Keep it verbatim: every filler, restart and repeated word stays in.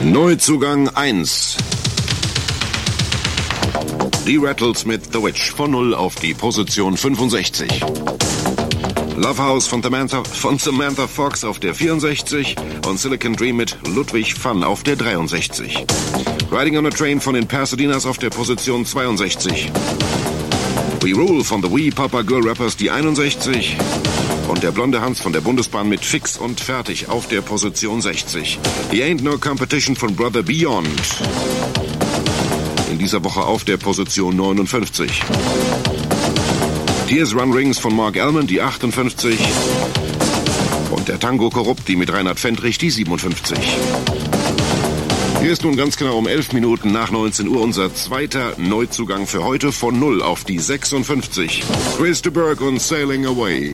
Neuzugang eins. Die Rattles mit The Witch von null auf die Position fünfundsechzig. Lovehouse von Samantha, von Samantha Fox auf der vierundsechzig und Silicon Dream mit Ludwig Fun auf der dreiundsechzig. Riding on a Train von den Pasadenas auf der Position zweiundsechzig. We Rule von The Wee Papa Girl Rappers die einundsechzig. Und der blonde Hans von der Bundesbahn mit Fix und Fertig auf der Position sechzig. The Ain't No Competition von Brother Beyond. In dieser Woche auf der Position neunundfünfzig. Tears Run Rings von Mark Almond, die achtundfünfzig. Und der Tango Korrupt, die mit Reinhard Fendrich, die siebenundfünfzig. Hier ist nun ganz genau um elf Minuten nach neunzehn Uhr unser zweiter Neuzugang für heute von null auf die sechsundfünfzig. Chris de Burgh und Sailing Away.